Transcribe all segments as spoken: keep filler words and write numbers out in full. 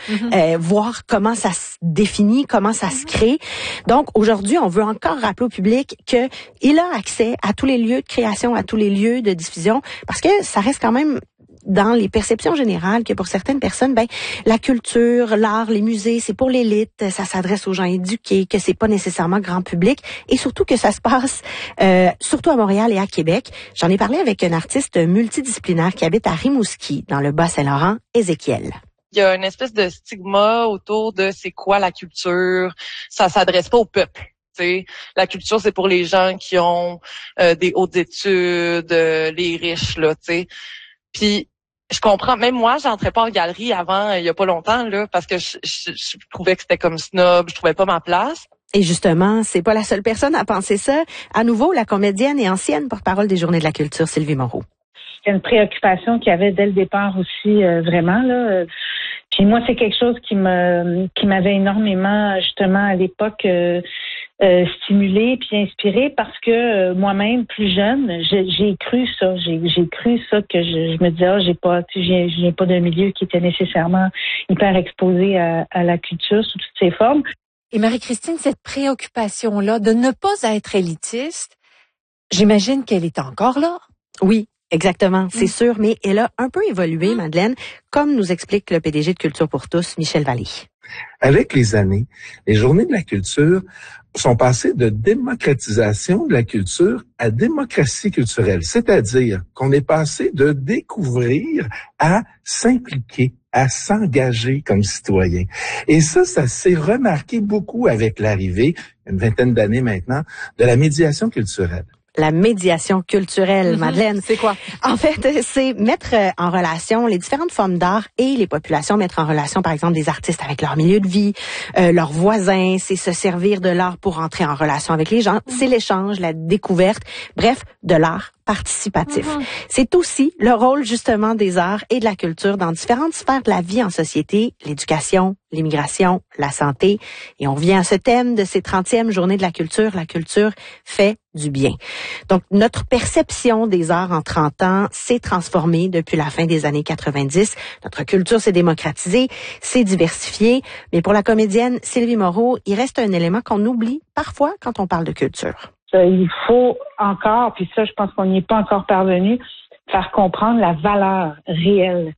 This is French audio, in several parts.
mm-hmm. euh, voir comment ça se définit, comment ça se crée. Donc, aujourd'hui, on veut encore rappeler au public que il a accès à tous les lieux de création, à tous les lieux de diffusion, parce que ça reste quand même dans les perceptions générales que pour certaines personnes, ben la culture, l'art, les musées, c'est pour l'élite, ça s'adresse aux gens éduqués, que c'est pas nécessairement grand public, et surtout que ça se passe euh, surtout à Montréal et à Québec. J'en ai parlé avec un artiste multidisciplinaire qui habite à Rimouski, dans le Bas-Saint-Laurent, Ézéchiel. Il y a une espèce de stigma autour de c'est quoi la culture, ça s'adresse pas au peuple. T'sais. La culture, c'est pour les gens qui ont euh, des hautes études, euh, les riches, là, tu sais. Puis je comprends, même moi, j'entrais pas en galerie avant, il y a pas longtemps, là, parce que je, je, je trouvais que c'était comme snob, je trouvais pas ma place. Et justement, c'est pas la seule personne à penser ça. À nouveau, la comédienne et ancienne porte-parole des Journées de la culture, Sylvie Moreau. C'est une préoccupation qu'il y avait dès le départ aussi, euh, vraiment, là. Puis moi, c'est quelque chose qui me qui m'avait énormément, justement, à l'époque, euh, euh, stimulé puis inspiré parce que euh, moi-même, plus jeune, j'ai, j'ai cru ça. J'ai, j'ai cru ça que je, je me disais, ah, j'ai pas, tu sais, je viens pas d'un milieu qui était nécessairement hyper exposé à, à la culture sous toutes ses formes. Et Marie-Christine, cette préoccupation-là de ne pas être élitiste, j'imagine qu'elle est encore là. Oui. Exactement, c'est mmh. sûr, mais elle a un peu évolué, Madeleine, comme nous explique le P D G de Culture pour tous, Michel Vallée. Avec les années, les Journées de la culture sont passées de démocratisation de la culture à démocratie culturelle, c'est-à-dire qu'on est passé de découvrir à s'impliquer, à s'engager comme citoyen. Et ça, ça s'est remarqué beaucoup avec l'arrivée, une vingtaine d'années maintenant, de la médiation culturelle. La médiation culturelle, mm-hmm. Madeleine. C'est quoi? En fait, c'est mettre en relation les différentes formes d'art et les populations, mettre en relation, par exemple, des artistes avec leur milieu de vie, euh, leurs voisins, c'est se servir de l'art pour entrer en relation avec les gens, mm-hmm. c'est l'échange, la découverte, bref, de l'art participatif. Mm-hmm. C'est aussi le rôle, justement, des arts et de la culture dans différentes sphères de la vie en société, l'éducation, l'immigration, la santé. Et on revient à ce thème de ces trentièmes Journées de la culture. La culture fait du bien. Donc, notre perception des arts en trente ans s'est transformée depuis la fin des années quatre-vingt-dix. Notre culture s'est démocratisée, s'est diversifiée. Mais pour la comédienne Sylvie Moreau, il reste un élément qu'on oublie parfois quand on parle de culture. Il faut encore, puis ça, je pense qu'on n'y est pas encore parvenu, faire comprendre la valeur réelle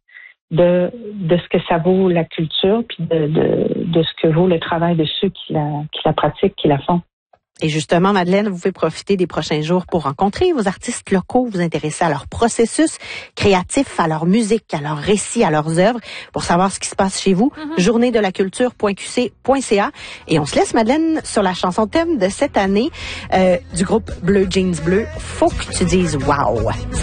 de de ce que ça vaut la culture, puis de, de, de ce que vaut le travail de ceux qui la, qui la pratiquent, qui la font. Et justement, Madeleine, vous pouvez profiter des prochains jours pour rencontrer vos artistes locaux, vous intéresser à leur processus créatif, à leur musique, à leurs récits, à leurs œuvres, pour savoir ce qui se passe chez vous. Mm-hmm. journée de la culture point q c point c a. Et on se laisse, Madeleine, sur la chanson thème de cette année euh, du groupe Bleu Jeans Bleu. Faut que tu dises wow.